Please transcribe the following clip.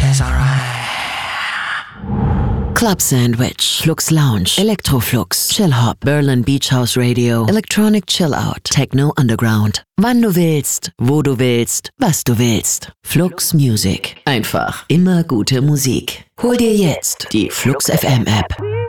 It's alright. Club Sandwich, Flux Lounge, Electroflux, Chill Hop, Berlin Beach House Radio, Electronic Chill Out, Techno Underground. Wann du willst, wo du willst, was du willst. Flux Music. Einfach immer gute Musik. Hol dir jetzt die Flux FM App.